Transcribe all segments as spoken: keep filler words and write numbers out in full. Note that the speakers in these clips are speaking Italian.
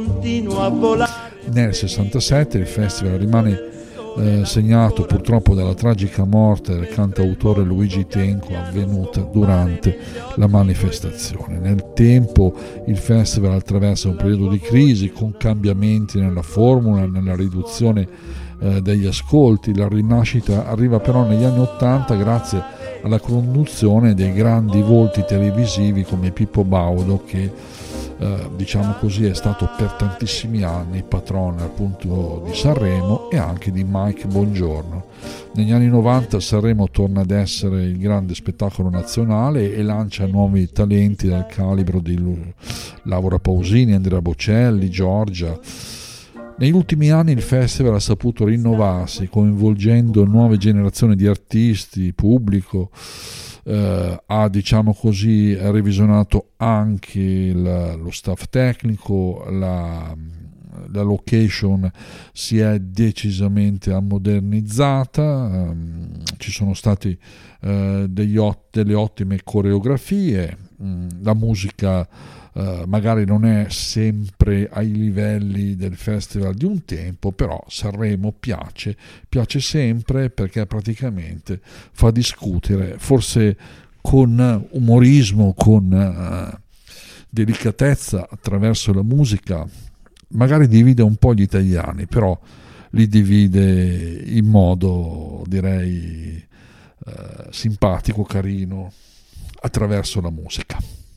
Nel sessantasette il festival rimane eh, segnato purtroppo dalla tragica morte del cantautore Luigi Tenco avvenuta durante la manifestazione. Nel tempo il festival attraversa un periodo di crisi con cambiamenti nella formula, nella riduzione eh, degli ascolti. La rinascita arriva però negli anni ottanta grazie alla conduzione dei grandi volti televisivi come Pippo Baudo, che eh, diciamo così è stato per tantissimi anni patrono appunto di Sanremo, e anche di Mike Bongiorno. Negli anni novanta Sanremo torna ad essere il grande spettacolo nazionale e lancia nuovi talenti del calibro di Laura Pausini, Andrea Bocelli, Giorgia. Negli ultimi anni il festival ha saputo rinnovarsi, coinvolgendo nuove generazioni di artisti, pubblico, eh, ha diciamo così revisionato anche il, lo staff tecnico, la, la location si è decisamente ammodernizzata, ehm, ci sono stati eh, degli ot- delle ottime coreografie, mh, la musica Uh, magari non è sempre ai livelli del festival di un tempo, però Sanremo piace, piace sempre perché praticamente fa discutere, forse con umorismo, con uh, delicatezza attraverso la musica, magari divide un po' gli italiani, però li divide in modo direi uh, simpatico, carino, attraverso la musica.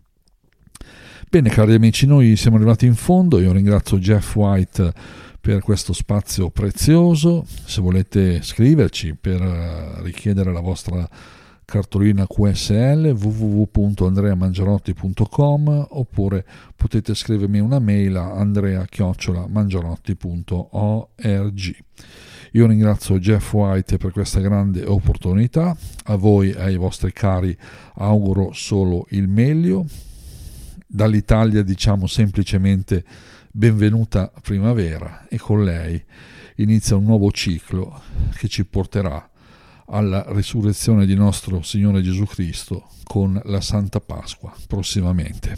Bene cari amici, noi siamo arrivati in fondo. Io ringrazio Jeff White per questo spazio prezioso. Se volete scriverci per richiedere la vostra cartolina Q S L, w w w punto andrea mangiarotti punto com, oppure potete scrivermi una mail a andrea chiocciola mangiarotti punto org. Io ringrazio Jeff White per questa grande opportunità. A voi e ai vostri cari auguro solo il meglio. Dall'Italia diciamo semplicemente benvenuta primavera, e con lei inizia un nuovo ciclo che ci porterà alla risurrezione di nostro Signore Gesù Cristo con la Santa Pasqua prossimamente.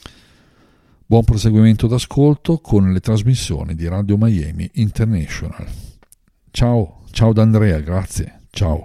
Buon proseguimento d'ascolto con le trasmissioni di Radio Miami International. Ciao, ciao da Andrea, grazie, ciao.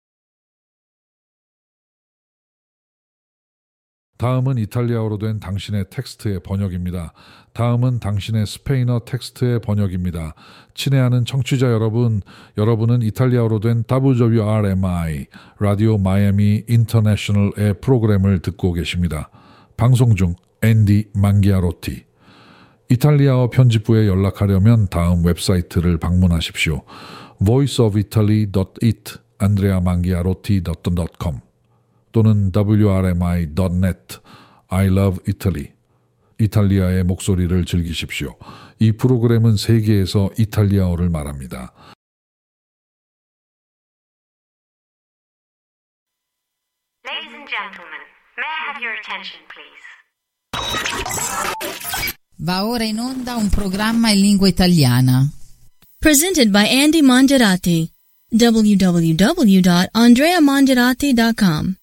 다음은 이탈리아어로 된 당신의 텍스트의 번역입니다. 다음은 당신의 스페인어 텍스트의 번역입니다. 친애하는 청취자 여러분, 여러분은 이탈리아어로 된 더블유 알 엠 아이 라디오 마이애미 인터내셔널의 프로그램을 듣고 계십니다. 방송 중 앤디 망기아로티. 이탈리아어 편집부에 연락하려면 다음 웹사이트를 방문하십시오. voice of italy dot it andrea mangiarotti dot com 또는 더블유 알 엠 아이 닷 넷 I love Italy. 이탈리아의 목소리를 즐기십시오. 이 프로그램은 세계에서 이탈리아어를 말합니다. Ladies and gentlemen, may I have your attention, please? Va ora in onda un programma in lingua italiana. Presented by Andy Mangiarotti. w w w dot andrea mangiarotti dot com